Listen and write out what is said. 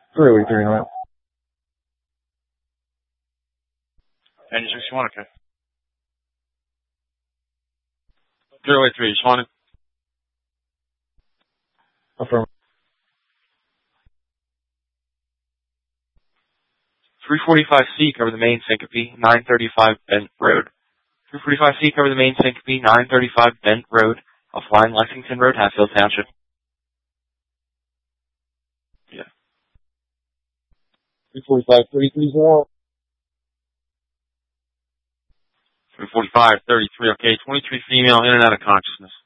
303 right? Engine 61, okay. 083, just wanted. Affirm. 345C, cover the main syncope, 935 Bent Road. 345C, cover the main syncope, 935 Bent Road, offline Lexington Road, Hatfield Township. Yeah. 345, 330. 345, 33, okay. 23 female, in and out of consciousness.